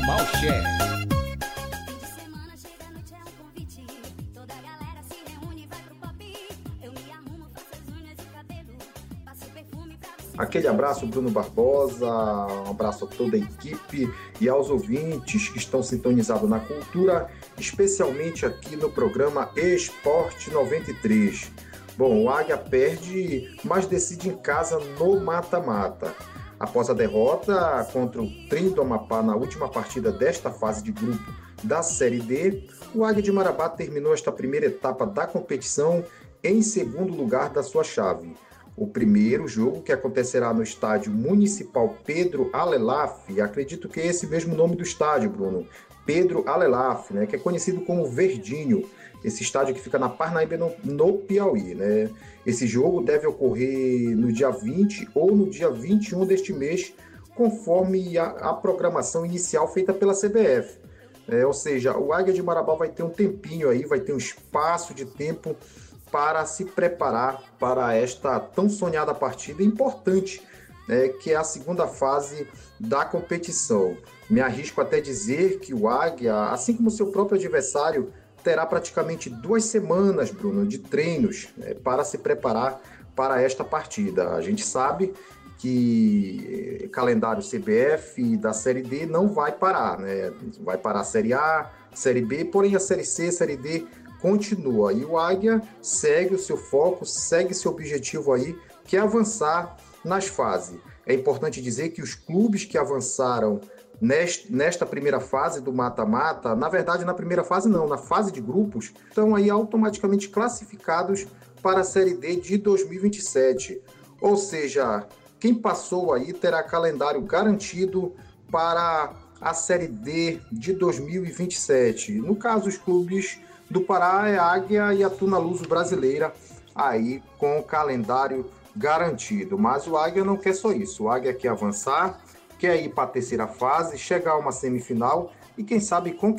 Malcher. Fim de semana chega, a noite é um convite. Toda a galera se reúne, vai pro pop. Eu me arrumo, faço as unhas e cabelo. Passo perfume pra você. Aquele abraço, Bruno Barbosa, um abraço a toda a equipe e aos ouvintes que estão sintonizados na cultura, especialmente aqui no programa Esporte 93. Bom, o Águia perde, mas decide em casa no mata-mata. Após a derrota contra o Trem do Amapá na última partida desta fase de grupo da Série D, o Águia de Marabá terminou esta primeira etapa da competição em segundo lugar da sua chave. O primeiro jogo, que acontecerá no estádio municipal Pedro Alelaf, acredito que é esse mesmo nome do estádio, Bruno, Pedro Alelaf, né, que é conhecido como Verdinho, esse estádio que fica na Parnaíba, no Piauí, né? Esse jogo deve ocorrer no dia 20 ou no dia 21 deste mês, conforme a programação inicial feita pela CBF. Ou seja, o Águia de Marabá vai ter um tempinho aí, vai ter um espaço de tempo para se preparar para esta tão sonhada partida importante, que é a segunda fase da competição. Me arrisco até dizer que o Águia, assim como seu próprio adversário, terá praticamente 2 semanas, Bruno, de treinos para se preparar para esta partida. A gente sabe que calendário CBF da Série D não vai parar, né? Vai parar a Série A, Série B, porém a Série C, Série D continua. E o Águia segue o seu foco, segue seu objetivo aí, que é avançar nas fases. É importante dizer que os clubes que avançaram nesta primeira fase do mata-mata, na verdade na primeira fase não, na fase de grupos, estão aí automaticamente classificados para a Série D de 2027. Ou seja, quem passou aí terá calendário garantido para a Série D de 2027. No caso, os clubes do Pará é Águia e a Tuna Luso Brasileira, aí com o calendário garantido. Mas o Águia não quer só isso, o Águia quer avançar, quer ir para a terceira fase, chegar a uma semifinal e quem sabe conquistar